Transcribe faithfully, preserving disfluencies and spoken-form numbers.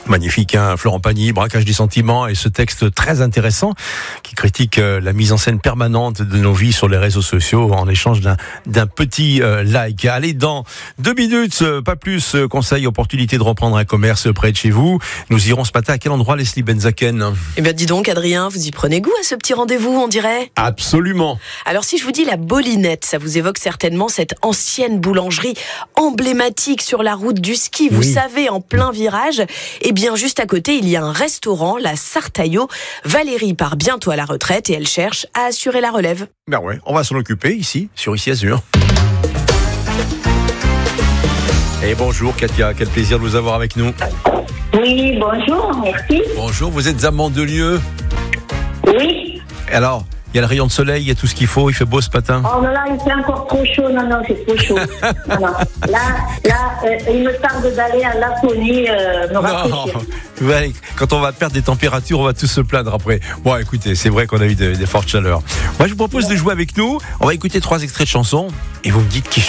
Magnifique, hein, Florent Pagny, Braquage des sentiments, et ce texte très intéressant qui critique euh, la mise en scène permanente de nos vies sur les réseaux sociaux en échange d'un, d'un petit euh, like. Allez, dans deux minutes, euh, pas plus, euh, conseil, opportunité de reprendre un commerce près de chez vous. Nous irons ce matin à quel endroit, Leslie Benzaken? Eh bien, dis donc, Adrien, vous y prenez goût à ce petit rendez-vous, on dirait? Absolument. Alors, si je vous dis la Bolinette, ça vous évoque certainement cette ancienne boulangerie emblématique sur la route du ski, vous Oui. savez, en plein virage. Et bien, juste à côté, il y a un restaurant, la Sartaillot. Valérie part bientôt à la retraite et elle cherche à assurer la relève. Ben ouais, on va s'en occuper ici, sur Ici Azur. Et bonjour Katia, quel plaisir de vous avoir avec nous. Oui, bonjour, merci. Bonjour, vous êtes à Mandelieu. Oui. Alors, il y a le rayon de soleil, il y a tout ce qu'il faut, il fait beau ce matin. Oh non, là, il fait encore trop chaud. Non, non, c'est trop chaud. non, non. Là, là euh, il me tarde d'aller à Laponie euh, me rafraîchir. Ouais, quand on va perdre des températures, on va tous se plaindre après. Bon, écoutez, c'est vrai qu'on a eu des, des fortes chaleurs. Moi, je vous propose de jouer avec nous. On va écouter trois extraits de chansons et vous me dites qui